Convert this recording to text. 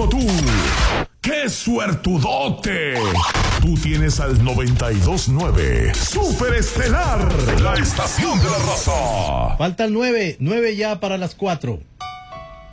como tú. ¡Qué suertudote! Tú tienes al 92.9 Super Estelar, la estación de la raza. Faltan 9 ya para las 4.